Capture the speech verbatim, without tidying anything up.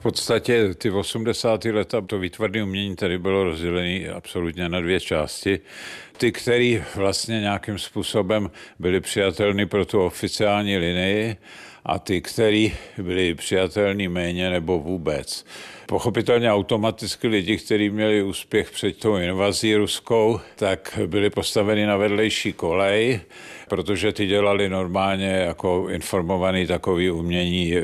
V podstatě ty osmdesátá léta, to výtvarné umění tady bylo rozdělené absolutně na dvě části. Ty, které vlastně nějakým způsobem byly přijatelné pro tu oficiální linii a ty, které byly přijatelné méně nebo vůbec. Pochopitelně automaticky lidi, kteří měli úspěch před tou invazí ruskou, tak byli postaveni na vedlejší kolej, protože ty dělali normálně jako informovaný takový umění